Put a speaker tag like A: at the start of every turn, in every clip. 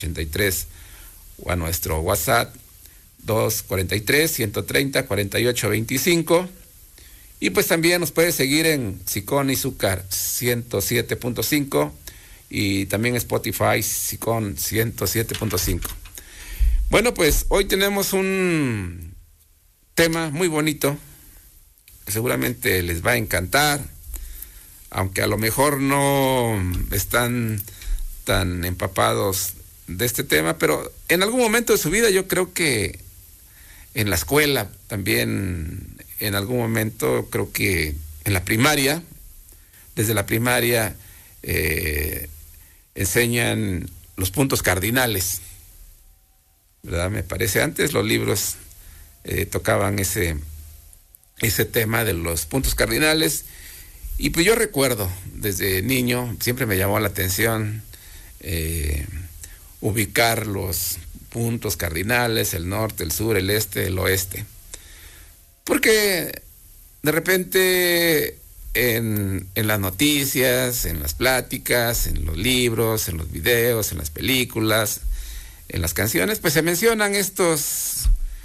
A: 83 o a nuestro WhatsApp 243-130-4825. Y pues también nos puede seguir en Sicón Izúcar 107.5 y también Spotify Sicón 107.5. Bueno, pues hoy tenemos un tema muy bonito que seguramente les va a encantar, aunque a lo mejor no están tan empapados de este tema, pero en algún momento de su vida, yo creo que en la escuela también, en algún momento, creo que en la primaria, desde la primaria enseñan los puntos cardinales, ¿verdad? Me parece, antes los libros tocaban ese tema de los puntos cardinales, y pues yo recuerdo, desde niño, siempre me llamó la atención ubicar los puntos cardinales, el norte, el sur, el este, el oeste. Porque de repente en las noticias, en las pláticas, en los libros, en los videos, en las películas, en las canciones, pues se mencionan estos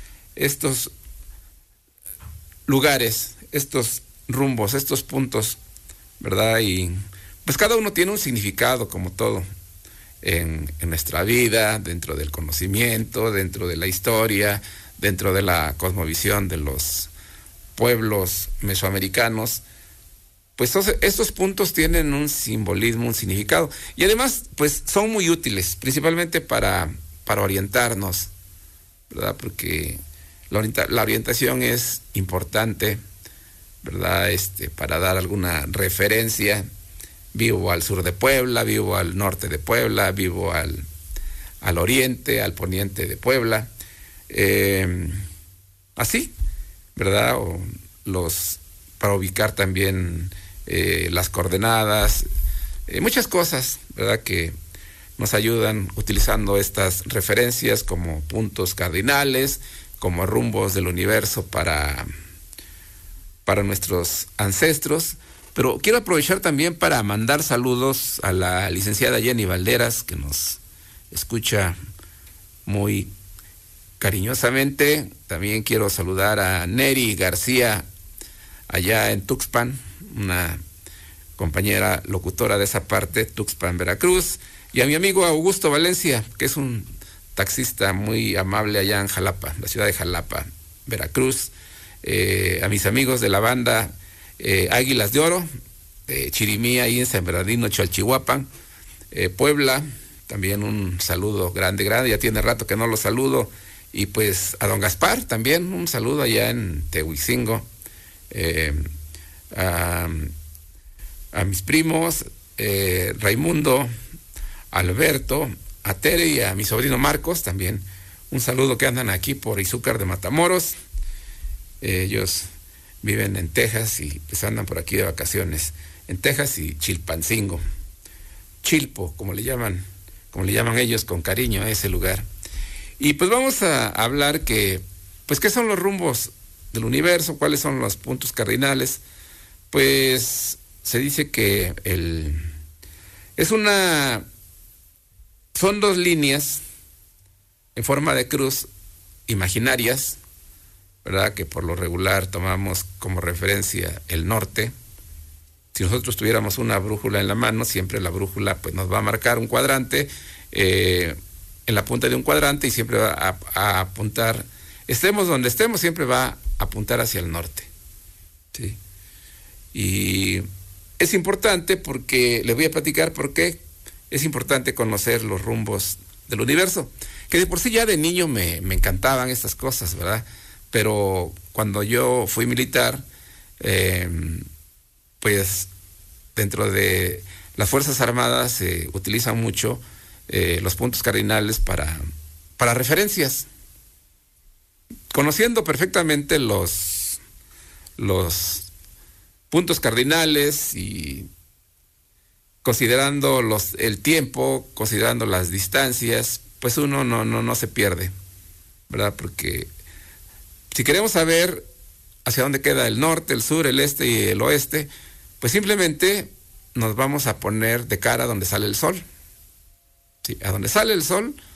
A: lugares, estos rumbos, estos puntos, ¿verdad? Y pues cada uno tiene un significado, como todo en nuestra vida, dentro del conocimiento, dentro de la historia, dentro de la cosmovisión de los pueblos mesoamericanos. Pues estos puntos tienen un simbolismo, un significado, y además pues son muy útiles, principalmente para orientarnos, ¿verdad? Porque la orientación es importante, ¿verdad? Para dar alguna referencia. Vivo al sur de Puebla, vivo al norte de Puebla, vivo al oriente, al poniente de Puebla. Así, ¿verdad? Para ubicar también las coordenadas, muchas cosas, ¿verdad? Que nos ayudan utilizando estas referencias como puntos cardinales, como rumbos del universo para nuestros ancestros. Pero quiero aprovechar también para mandar saludos a la licenciada Jenny Valderas, que nos escucha muy cariñosamente. También quiero saludar a Neri García, allá en Tuxpan, una compañera locutora de esa parte, Tuxpan, Veracruz. Y a mi amigo Augusto Valencia, que es un taxista muy amable allá en Jalapa, la ciudad de Jalapa, Veracruz. A mis amigos de la banda Águilas de Oro, Chirimía, ahí en San Bernardino, Chalchihuapan, Puebla, también un saludo grande, ya tiene rato que no lo saludo, y pues a don Gaspar también un saludo allá en Tehuicingo, a mis primos, Raimundo, Alberto, a Tere y a mi sobrino Marcos también, un saludo, que andan aquí por Izúcar de Matamoros. Ellos viven en Texas y pues andan por aquí de vacaciones, en Texas y Chilpancingo, Chilpo, como le llaman ellos con cariño a ese lugar. Y pues vamos a hablar qué son los rumbos del universo, cuáles son los puntos cardinales. Pues se dice que son dos líneas en forma de cruz imaginarias, ¿verdad? Que por lo regular tomamos como referencia el norte. Si nosotros tuviéramos una brújula en la mano, siempre la brújula pues nos va a marcar un cuadrante, en la punta de un cuadrante, y siempre va a apuntar, estemos donde estemos, siempre va a apuntar hacia el norte, ¿sí? Y es importante porque, les voy a platicar por qué es importante conocer los rumbos del universo, que de por sí ya de niño me encantaban estas cosas, ¿verdad? Pero cuando yo fui militar, pues dentro de las Fuerzas Armadas se utilizan mucho los puntos cardinales para referencias. Conociendo perfectamente los puntos cardinales y considerando el tiempo, considerando las distancias, pues uno no se pierde, ¿verdad? Porque si queremos saber hacia dónde queda el norte, el sur, el este y el oeste, pues simplemente nos vamos a poner de cara donde sale el sol, Sí, a donde sale el sol